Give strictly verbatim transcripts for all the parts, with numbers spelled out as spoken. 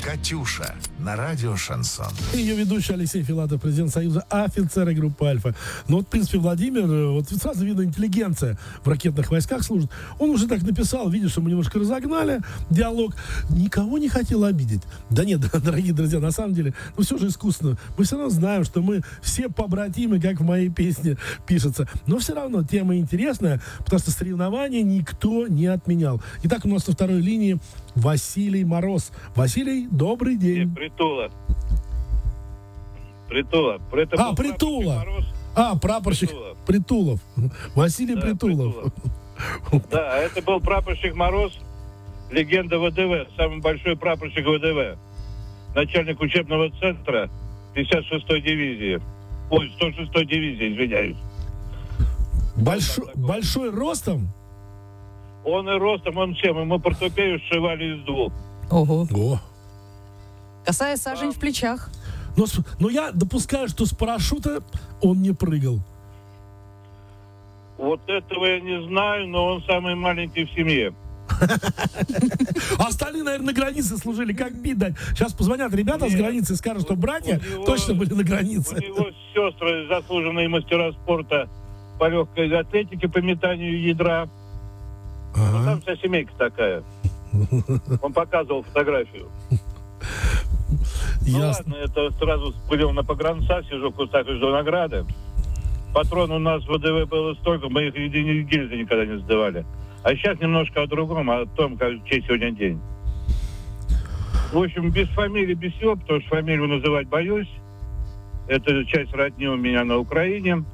«Катюша» на радио «Шансон». Ее ведущий Алексей Филатов, президент Союза офицеры группы «Альфа». Ну вот, в принципе, Владимир, вот сразу видно, интеллигенция в ракетных войсках служит. Он уже так написал, видишь, что мы немножко разогнали диалог. Никого не хотел обидеть. Да нет, дорогие друзья, на самом деле, ну все же искусственно. Мы все равно знаем, что мы все побратимы, как в моей песне пишется. Но все равно тема интересная, потому что соревнования никто не отменял. Итак, у нас на второй линии Василий Мороз. Василий, добрый день. Нет, Притула. Притула. Это а, Притула. А, прапорщик Притула. Притулов. Василий да, Притулов. Притулов. Да, это был прапорщик Мороз, легенда ВДВ, самый большой прапорщик ВДВ. Начальник учебного центра пятьдесят шестой дивизии. Ой, сто шестой дивизии, извиняюсь. Большой, большой ростом? Он и ростом, он чем? Ему портупею сшивали из двух. Ого. О. Касая сажень а. в плечах. Но, но я допускаю, что с парашюта он не прыгал. Вот этого я не знаю, но он самый маленький в семье. А остальные, наверное, на границе служили. Как бить дать? Сейчас позвонят ребята с границы и скажут, что братья точно были на границе. У него сестры заслуженные мастера спорта по легкой атлетике, по метанию ядра. Ага. Ну, там вся семейка такая. Он показывал фотографию. Ну ладно, это сразу спылил на погранца, сижу в кустах и жду награды. Патрон у нас в ВДВ было столько, мы их единицы гильзы никогда не сдавали. А сейчас немножко о другом, о том, как, чей сегодня день. В общем, без фамилии, без всего, потому что фамилию называть боюсь. Это часть родни у меня на Украине.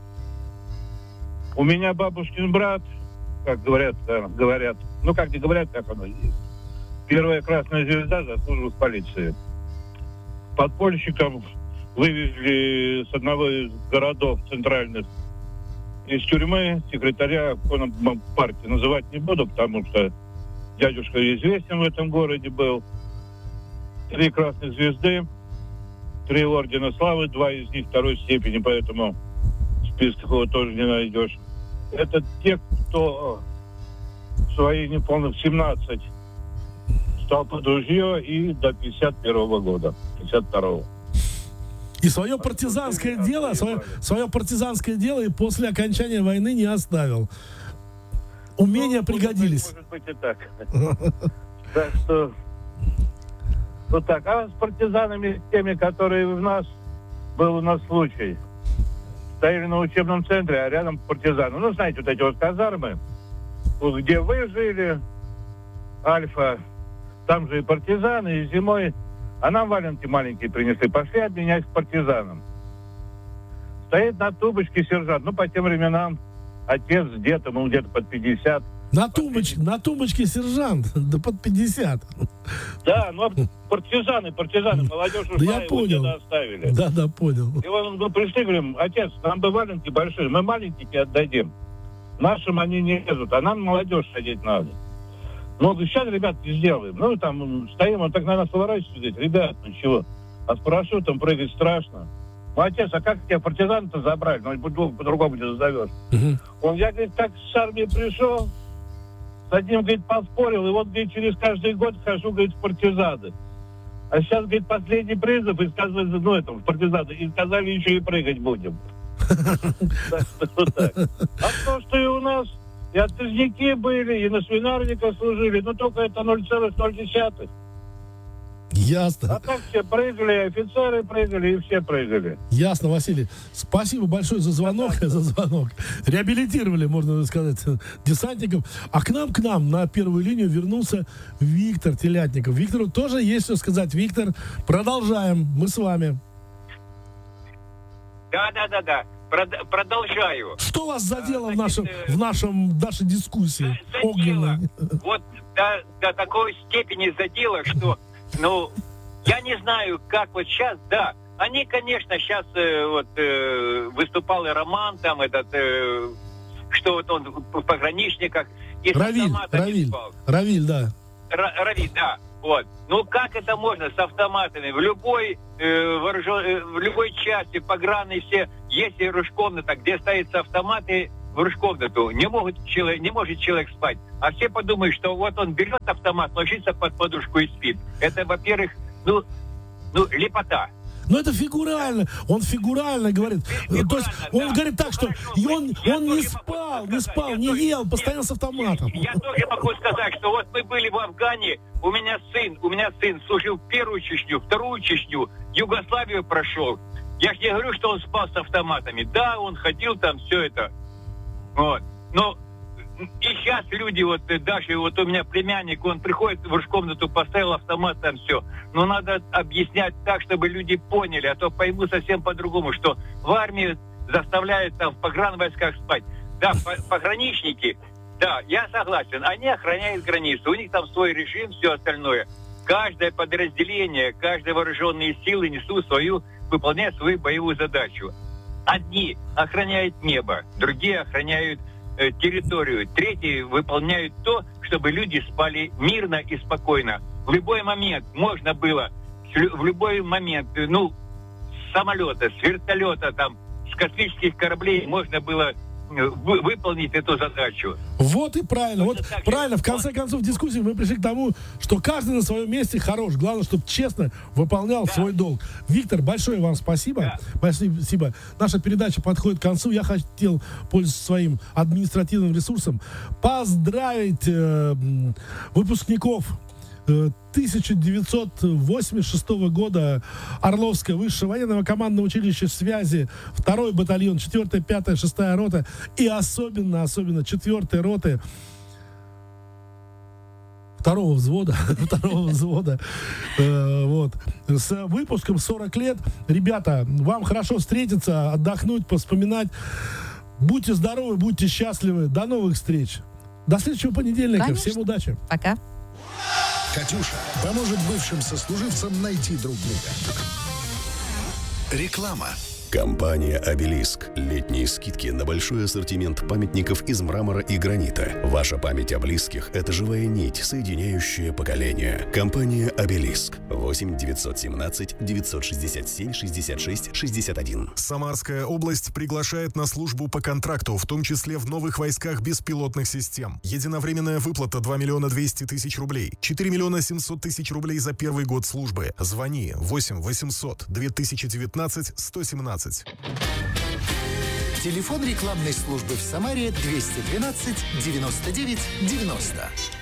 У меня бабушкин брат, как говорят, да, говорят, ну как не говорят, как оно есть. Первая красная звезда за службу в полиции. Подпольщиков вывезли с одного из городов центральных из тюрьмы секретаря партии. Называть не буду, потому что дядюшка известен в этом городе был. Три красных звезды, три ордена славы, два из них второй степени, поэтому в списках его тоже не найдешь. Это те, кто в свои неполных семнадцать стал под ружье и до пятьдесят первого года, пятьдесят второго. И свое партизанское а дело, свое, свое партизанское дело и после окончания войны не оставил. Умения ну, пригодились. Может быть и так. Так что вот так. А с партизанами, теми, которые в нас, был у нас случай. Стояли на учебном центре, а рядом партизаны. Ну, знаете, вот эти вот казармы, где вы жили, Альфа, там же и партизаны, и зимой. А нам валенки маленькие принесли. Пошли обменять к партизанам. Стоит на тумбочке сержант. Ну, по тем временам отец, дед, ему где-то под пятьдесят. На, тумбоч... на тумбочке сержант, да под пятьдесят. Да, ну, партизаны, партизаны, молодежь ушла, да я понял. Его оставили. Да, да, понял. И он, мы пришли, говорим, отец, нам бы валенки большие, мы маленькие отдадим. Нашим они не лезут, а нам молодежь ходить надо. Ну, сейчас, ребят, сделаем. Ну, там стоим, он так на нас поворачивается, говорит, ребят, ну чего, а с парашютом прыгать страшно. Ну, отец, а как тебя партизаны-то забрали? Ну, по-другому не назовешь. Uh-huh. Он, я, говорит, так с армии пришел, с одним, говорит, поспорил, и вот, говорит, через каждый год хожу, говорит, в партизаны. А сейчас, говорит, последний призыв, и сказали, ну, это, в партизаны, и сказали, еще и прыгать будем. А то, что и у нас и отказники были, и на свинарниках служили, но только это ноль целых ноль десятых. Ясно. А так все прыгали, офицеры прыгали, и все прыгали. Ясно, Василий. Спасибо большое за звонок, за звонок. Реабилитировали, можно сказать, десантников. А к нам, к нам на первую линию вернулся Виктор Телятников. Виктору тоже есть что сказать. Виктор, продолжаем. Мы с вами. Да, да, да, да. Прод- продолжаю. Что вас задело а, значит, в, нашем, э... в нашем, нашей дискуссии? Задело. Вот до, до такой степени задело, что, ну, я не знаю, как вот сейчас, да. Они, конечно, сейчас э, вот э, выступал и Роман, там этот, э, что вот он в пограничниках. И Равиль, Равиль, Равиль, да. Р- Равиль, да. Вот. Ну как это можно с автоматами? В любой э, вооружен... э, в любой части пограны все есть и ружкомната, где стоятся автоматы в ружкомнату. Не могут человек, не может человек спать. А все подумают, что вот он берет автомат, ложится под подушку и спит. Это, во-первых, ну, ну, лепота. Но это фигурально. Он фигурально говорит. Фигурально, То есть он да. говорит так, что Хорошо, и он, я он не тоже спал, могу не сказать, спал, я не тоже- ел, нет, постоянно с автоматом. Я тоже могу сказать, что вот мы были в Афгане, у меня сын, у меня сын служил первую Чечню, вторую Чечню, Югославию прошел. Я же не говорю, что он спал с автоматами. Да, он ходил там, все это. Вот. Но и сейчас люди, вот даже вот у меня племянник, он приходит в комнату, поставил автомат, там все. Но надо объяснять так, чтобы люди поняли, а то пойму совсем по-другому, что в армии заставляют там в погранвойсках спать. Да, пограничники, да, я согласен, они охраняют границу, у них там свой режим, все остальное. Каждое подразделение, каждые вооруженные силы несут свою, выполняют свою боевую задачу. Одни охраняют небо, другие охраняют э, территорию, третьи выполняют то, чтобы люди спали мирно и спокойно. В любой момент можно было, в любой момент, ну, с самолета, с вертолета, там, с космических кораблей можно было вы, выполнить эту задачу. Вот и правильно. Вот так правильно. же. В конце концов, в дискуссии мы пришли к тому, что каждый на своем месте хорош. Главное, чтобы честно выполнял Да. свой долг. Виктор, большое вам спасибо. Да. Спасибо. Наша передача подходит к концу. Я хотел, пользуясь своим административным ресурсом, поздравить э, выпускников тысяча девятьсот восемьдесят шестого года Орловское высшее военное командное училище связи, второй батальон, четвёртая, пятая, шестая рота и особенно, особенно четвёртая роты второго взвода, второго взвода, э, вот, с выпуском сорок лет. Ребята, вам хорошо встретиться, отдохнуть, поспоминать. Будьте здоровы, будьте счастливы. До новых встреч. До следующего понедельника. Конечно. Всем удачи. Пока. «Катюша» поможет бывшим сослуживцам найти друг друга. Реклама. Компания «Обелиск». Летние скидки на большой ассортимент памятников из мрамора и гранита. Ваша память о близких – это живая нить, соединяющая поколения. Компания «Обелиск». восемь девятьсот семнадцать девятьсот шестьдесят семь шестьдесят шесть шестьдесят один. Самарская область приглашает на службу по контракту, в том числе в новых войсках беспилотных систем. Единовременная выплата два миллиона двести тысяч рублей, четыре миллиона семьсот тысяч рублей за первый год службы. Звони восемь восемьсот две тысячи девятнадцать сто семнадцать. Телефон рекламной службы в Самаре двести двенадцать девяносто девять девяносто.